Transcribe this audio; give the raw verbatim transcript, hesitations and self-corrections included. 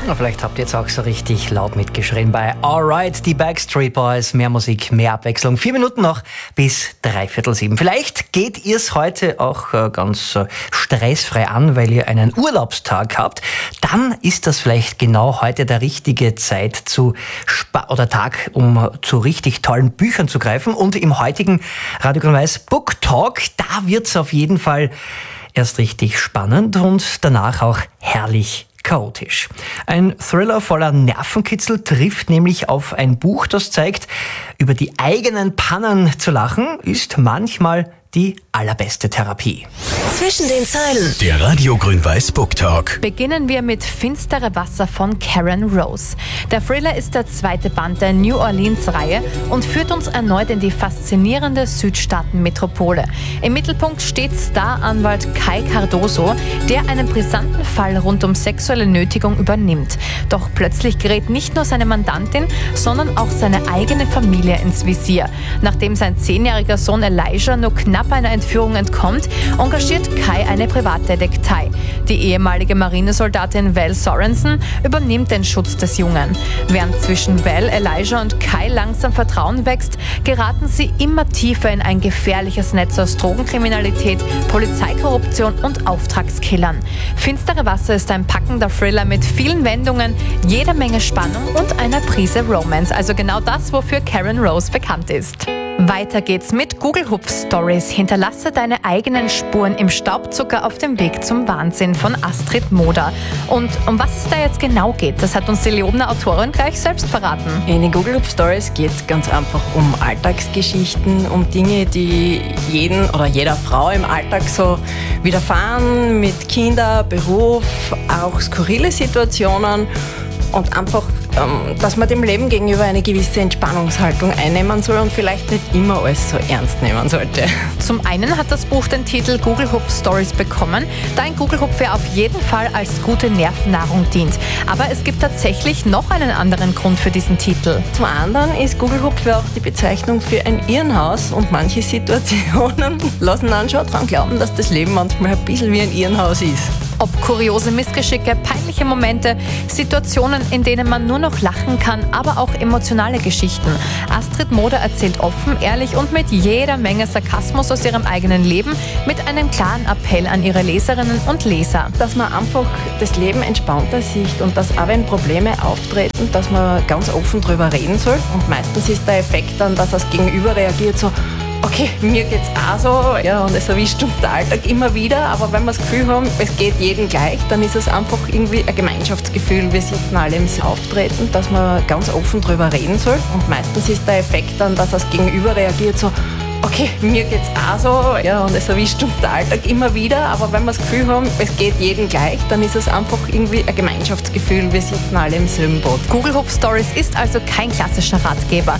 Na, vielleicht habt ihr jetzt auch so richtig laut mitgeschrien bei Alright, die Backstreet Boys. Mehr Musik, mehr Abwechslung. Vier Minuten noch bis dreiviertel sieben. Vielleicht geht ihr es heute auch äh, ganz äh, stressfrei an, weil ihr einen Urlaubstag habt. Dann ist das vielleicht genau heute der richtige Zeit zu Spa- oder Tag, um zu richtig tollen Büchern zu greifen. Und im heutigen Radio Grün-Weiß Book Talk, da wird's auf jeden Fall erst richtig spannend und danach auch herrlich chaotisch. Ein Thriller voller Nervenkitzel trifft nämlich auf ein Buch, das zeigt, über die eigenen Pannen zu lachen, ist manchmal die allerbeste Therapie. Zwischen den Zeilen. Der Radio Grün-Weiß Book Talk. Beginnen wir mit Finstere Wasser von Karen Rose. Der Thriller ist der zweite Band der New Orleans-Reihe und führt uns erneut in die faszinierende Südstaaten-Metropole. Im Mittelpunkt steht Staranwalt Kai Cardoso, der einen brisanten Fall rund um sexuelle Nötigung übernimmt. Doch plötzlich gerät nicht nur seine Mandantin, sondern auch seine eigene Familie ins Visier. Nachdem sein zehnjähriger Sohn Elijah nur knapp einer Entführung entkommt, engagiert Kai eine Privatdetektei. Die ehemalige Marinesoldatin Val Sorensen übernimmt den Schutz des Jungen. Während zwischen Val, Elijah und Kai langsam Vertrauen wächst, geraten sie immer tiefer in ein gefährliches Netz aus Drogenkriminalität, Polizeikorruption und Auftragskillern. Finstere Wasser ist ein packender Thriller mit vielen Wendungen, jeder Menge Spannung und einer Prise Romance. Also genau das, wofür Karen Rose bekannt ist. Weiter geht's mit Google Hupf Stories. Hinterlasse deine eigenen Spuren im Staubzucker auf dem Weg zum Wahnsinn von Astrid Moder. Und um was es da jetzt genau geht, das hat uns die Leobner Autorin gleich selbst verraten. In den Google Hupf Stories geht es ganz einfach um Alltagsgeschichten, um Dinge, die jeden oder jeder Frau im Alltag so widerfahren, mit Kinder, Beruf, auch skurrile Situationen. Und einfach, ähm, dass man dem Leben gegenüber eine gewisse Entspannungshaltung einnehmen soll und vielleicht nicht immer alles so ernst nehmen sollte. Zum einen hat das Buch den Titel Google Hupf Stories bekommen, da ein Google Hupf ja auf jeden Fall als gute Nervennahrung dient. Aber es gibt tatsächlich noch einen anderen Grund für diesen Titel. Zum anderen ist Google Hupf ja auch die Bezeichnung für ein Irrenhaus und manche Situationen lassen einen schon daran glauben, dass das Leben manchmal ein bisschen wie ein Irrenhaus ist. Ob kuriose Missgeschicke, peinliche Momente, Situationen, in denen man nur noch lachen kann, aber auch emotionale Geschichten. Astrid Moder erzählt offen, ehrlich und mit jeder Menge Sarkasmus aus ihrem eigenen Leben mit einem klaren Appell an ihre Leserinnen und Leser. Dass man einfach das Leben entspannter sieht und dass auch wenn Probleme auftreten, dass man ganz offen drüber reden soll. Und meistens ist der Effekt dann, dass das Gegenüber reagiert so, okay, mir geht's auch so, ja, und es erwischt uns der Alltag immer wieder, aber wenn wir das Gefühl haben, es geht jedem gleich, dann ist es einfach irgendwie ein Gemeinschaftsgefühl. Wir sitzen alle im Auftreten, dass man ganz offen drüber reden soll und meistens ist der Effekt dann, dass das Gegenüber reagiert so, okay, mir geht's auch so, ja, und es erwischt uns der Alltag immer wieder, aber wenn wir das Gefühl haben, es geht jedem gleich, dann ist es einfach irgendwie ein Gemeinschaftsgefühl. Wir sitzen alle im selben Boot. Google Hupf Stories ist also kein klassischer Ratgeber.